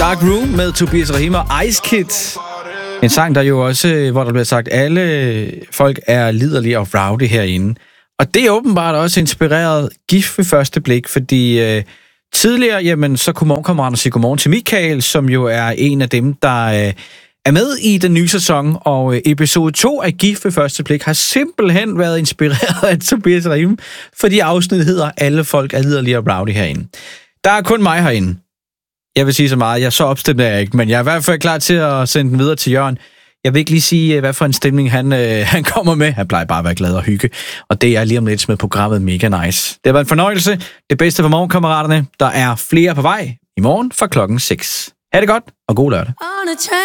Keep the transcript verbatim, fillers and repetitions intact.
Dark Room med Tobias Rahim og Ice Kid. En sang, der jo også, hvor der bliver sagt, alle folk er liderlige og rowdy herinde. Og det er åbenbart også inspireret Gift ved første blik, fordi øh, tidligere, jamen, så kunne morgenkammerater sige godmorgen til Michael, som jo er en af dem, der øh, er med i den nye sæson, og øh, episode to af Gift ved første blik har simpelthen været inspireret af Tobias Rahim, fordi afsnittet hedder Alle folk er liderlige og rowdy herinde. Der er kun mig herinde. Jeg vil sige så meget, jeg så opstemt er jeg ikke, men jeg er i hvert fald klar til at sende den videre til Jørgen. Jeg vil ikke lige sige, hvad for en stemning han, øh, han kommer med. Han plejer bare at være glad og hygge, og det er lige om lidt med programmet Mega Nice. Det har været en fornøjelse. Det bedste for morgenkammeraterne. Der er flere på vej i morgen fra klokken seks. Ha' det godt, og god lørdag.